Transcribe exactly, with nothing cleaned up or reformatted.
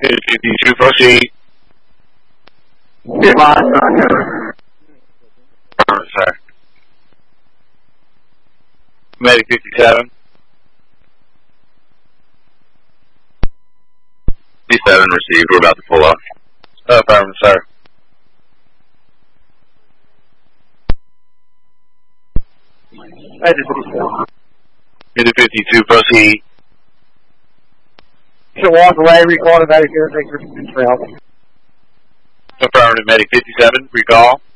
fifty-two, proceed. Get line on here. Sir. Medic fifty-seven. fifty-seven received. We're about to pull up. Uh, affirmative, sir. Medic fifty-two, proceed. Should walk away, recall it out of here, take your trail. Affirmative, Medic fifty-seven, recall.